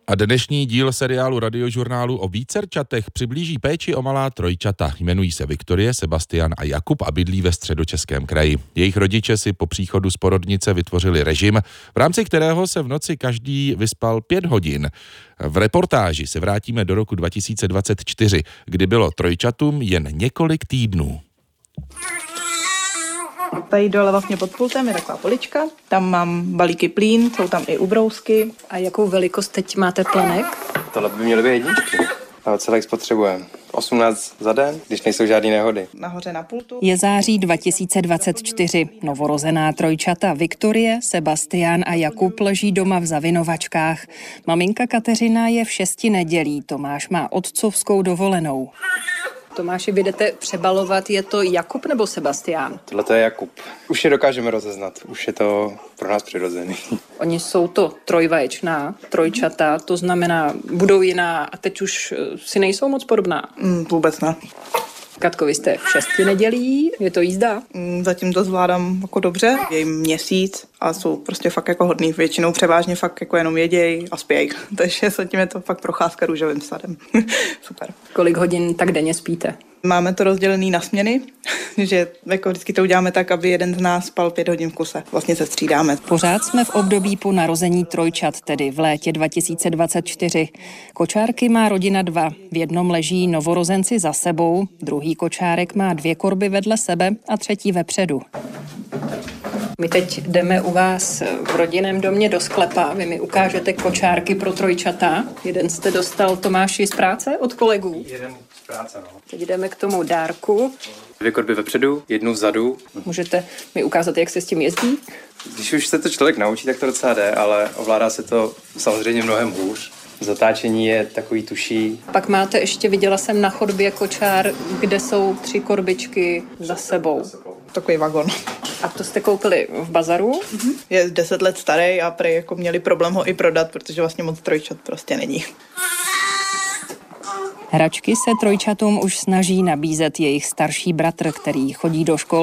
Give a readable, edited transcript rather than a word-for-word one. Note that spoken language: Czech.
A dnešní díl seriálu Radiožurnálu o vícerčatech přiblíží péči o malá trojčata. Jmenují se Viktorie, Sebastian a Jakub a bydlí ve Středočeském kraji. Jejich rodiče si po příchodu z porodnice vytvořili režim, v rámci kterého se v noci každý vyspal 5 hodin. V reportáži se vrátíme do roku 2024, kdy bylo trojčatům jen několik týdnů. Tady dole vlastně pod pultem je taková polička, tam mám balíky plín, jsou tam i ubrousky. A jakou velikost teď máte plenek? Tohle by měly být jedničky. A celek spotřebujeme 18 za den, když nejsou žádné nehody. Nahoře na pultu. Je září 2024. Novorozená trojčata Viktorie, Sebastian a Jakub leží doma v zavinovačkách. Maminka Kateřina je v 6 nedělí, Tomáš má otcovskou dovolenou. Tomáši, vy jdete přebalovat, je to Jakub nebo Sebastian? Tohle to je Jakub. Už je dokážeme rozeznat, už je to pro nás přirozený. Oni jsou to trojvaječná trojčata, to znamená, budou jiná a teď už si nejsou moc podobná. Vůbec ne. Katko, vy jste v 6 nedělí, je to jízda? Zatím to zvládám jako dobře, je jim měsíc a jsou prostě fakt jako hodný. Většinou převážně fakt jako jenom jeděj a spěj. Takže zatím je to fakt procházka růžovým sadem. Super. Kolik hodin tak denně spíte? Máme to rozdělený na směny, že jako vždycky to uděláme tak, aby jeden z nás spal 5 hodin v kuse. Vlastně se střídáme. Pořád jsme v období po narození trojčat, tedy v létě 2024. Kočárky má rodina 2. V jednom leží novorozenci za sebou, druhý kočárek má 2 korby vedle sebe a třetí vepředu. My teď jdeme u vás v rodinném domě do sklepa. Vy mi ukážete kočárky pro trojčata. Jeden jste dostal, Tomáši, z práce od kolegů? Jeden z práce, no. Teď jdeme k tomu dárku. 2 korby vepředu, 1 vzadu. Můžete mi ukázat, jak se s tím jezdí? Když už se to člověk naučí, tak to docela jde, ale ovládá se to samozřejmě mnohem hůř. Zatáčení je takový tuší. Pak máte ještě, viděla jsem na chodbě kočár, kde jsou 3 korbičky za sebou. Takový vagon. A to jste koupili v bazaru? Je 10 let starý a prej jako měli problém ho i prodat, protože vlastně moc trojčat prostě není. Hračky se trojčatům už snaží nabízet jejich starší bratr, který chodí do školy.